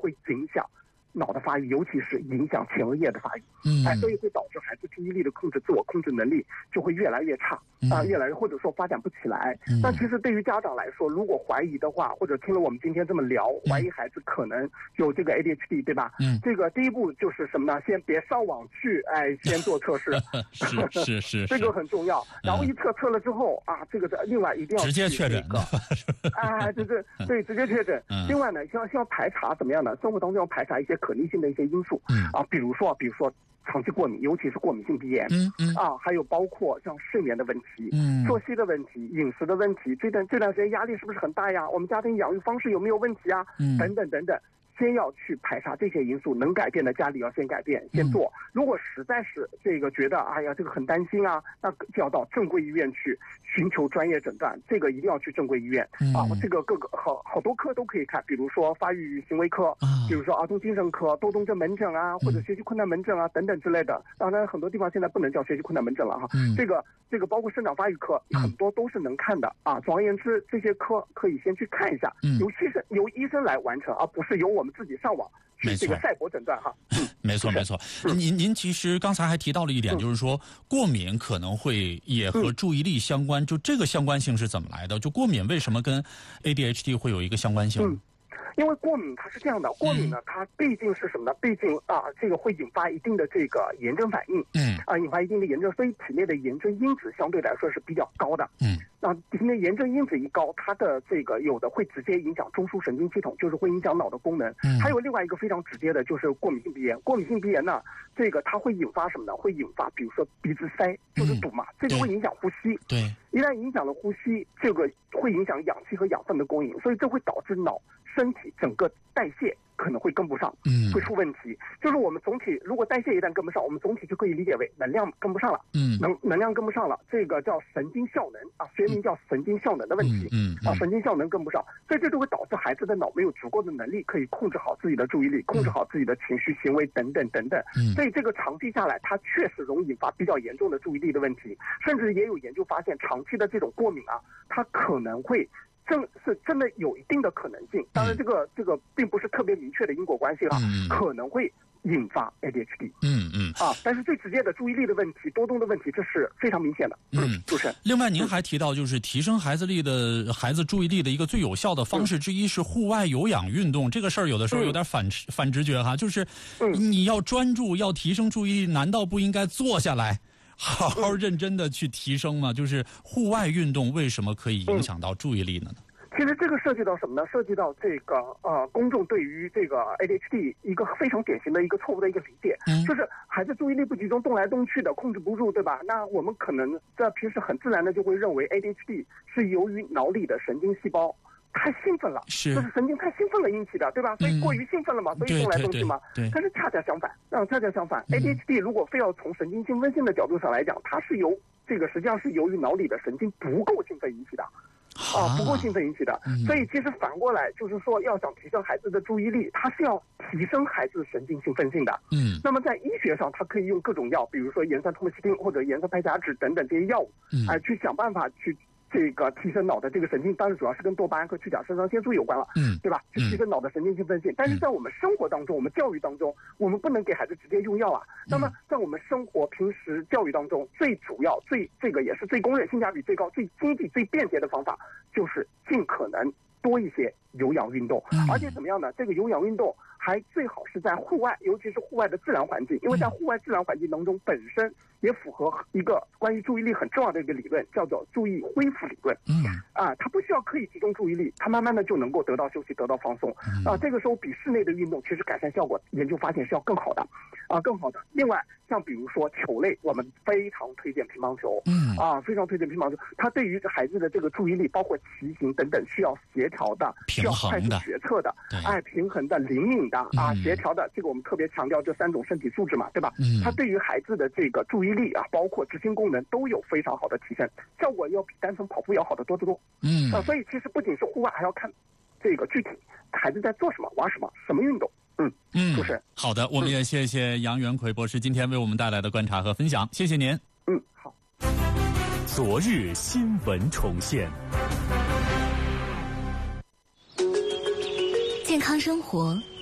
会影响脑的发育，尤其是影响前额叶的发育。所以会导致孩子注意力的控制、自我控制能力就会越来越差越来越或者说发展不起来。那其实对于家长来说，如果怀疑的话，或者听了我们今天这么聊，怀疑孩子可能有这个 ADHD， 对吧？这个第一步就是什么呢？先别上网去，先做测试。 是， 这个很重要。然后一测了之后这个另外一定要直接确诊对，直接确诊。另外呢，需要排查怎么样呢？生活当中要排查一些可逆性的一些因素比如说长期过敏，尤其是过敏性鼻炎还有包括像睡眠的问题作息的问题、饮食的问题，这段时间压力是不是很大呀？我们家庭养育方式有没有问题啊？等等，先要去排查这些因素，能改变的家里要先改变，先做。如果实在是这个觉得这个很担心那就要到正规医院去寻求专业诊断，这个一定要去正规医院这个各个好多科都可以看，比如说发育行为科，比如说儿童精神科、多动症门诊或者学习困难门诊等等之类的。当然很多地方现在不能叫学习困难门诊了这个包括生长发育科很多都是能看的总而言之，这些科可以先去看一下，由医生来完成，而不是由我们自己上网去这个赛博诊断没错。您其实刚才还提到了一点，就是说过敏可能会也和注意力相关，就这个相关性是怎么来的？就过敏为什么跟 ADHD 会有一个相关性？ 因为过敏它是这样的，过敏呢，它毕竟是什么呢？毕竟这个会引发一定的这个炎症反应，引发一定的炎症，所以体内的炎症因子相对来说是比较高的，那体内炎症因子一高，它的这个有的会直接影响中枢神经系统，就是会影响脑的功能。还有另外一个非常直接的就是过敏性鼻炎。过敏性鼻炎呢，这个它会引发什么呢？会引发比如说鼻子塞，就是堵嘛，这个会影响呼吸。 对， 一旦影响了呼吸，这个会影响氧气和养分的供应，所以这会导致身体整个代谢可能会跟不上，会出问题。就是我们总体如果代谢一旦跟不上，我们总体就可以理解为能量跟不上了，能量跟不上了，这个叫神经效能学名叫神经效能的问题，神经效能跟不上，所以这就会导致孩子的脑没有足够的能力可以控制好自己的注意力，控制好自己的情绪、行为等等等等。所以这个长期下来，它确实容易引发比较严重的注意力的问题，甚至也有研究发现，长期的这种过敏它可能会真的有一定的可能性，当然这个并不是特别明确的因果关系可能会引发 ADHD。但是最直接的注意力的问题、多动的问题，这是非常明显的。主持人。 另外，您还提到，就是提升孩子注意力的一个最有效的方式之一是户外有氧运动。这个事儿有的时候有点反直觉就是你要专注，要提升注意力，难道不应该坐下来？好好认真的去提升嘛，就是户外运动为什么可以影响到注意力呢？ 其实这个涉及到什么呢？涉及到这个公众对于这个 ADHD 一个非常典型的一个错误的一个理解，就是孩子注意力不集中，动来动去的，控制不住，对吧？那我们可能在平时很自然的就会认为 ADHD 是由于脑里的神经细胞太兴奋了，就是神经太兴奋了引起的，对吧？所以过于兴奋了嘛，所以动来动去嘛。但是恰恰相反，ADHD 如果非要从神经兴奋性的角度上来讲，它是由这个实际上是由于脑里的神经不够兴奋引起的。不够兴奋引起的，所以其实反过来就是说，要想提升孩子的注意力，它是要提升孩子神经兴奋性的。那么在医学上，它可以用各种药，比如说盐酸托莫西汀或者盐酸派甲酯等等这些药物，去想办法去这个提升脑的这个神经，当然主要是跟多巴胺和去甲肾上腺素有关了，对吧？去提升脑的神经兴奋性。但是在我们生活当中，我们教育当中，我们不能给孩子直接用药那么在我们生活平时教育当中，最主要这个也是最公认、性价比最高、最经济、最便捷的方法，就是尽可能多一些有氧运动。而且怎么样呢？这个有氧运动还最好是在户外，尤其是户外的自然环境，因为在户外自然环境当中本身也符合一个关于注意力很重要的一个理论，叫做注意恢复理论。它不需要刻意集中注意力，它慢慢的就能够得到休息，得到放松。这个时候比室内的运动其实改善效果，研究发现是要更好的。另外，像比如说球类，我们非常推荐乒乓球。非常推荐乒乓球，它对于孩子的这个注意力，包括骑行等等，需要协调的，需要快速决策的，平衡的、灵敏的协调的，这个我们特别强调这3种身体素质嘛，对吧？它对于孩子的这个注意力包括执行功能都有非常好的提升，效果要比单纯跑步要好得多得多。所以其实不仅是户外，还要看这个具体孩子在做什么、玩什么、什么运动。就是好的，我们也谢谢杨元奎博士今天为我们带来的观察和分享，谢谢您。 好。 昨日新闻重现， 健康生活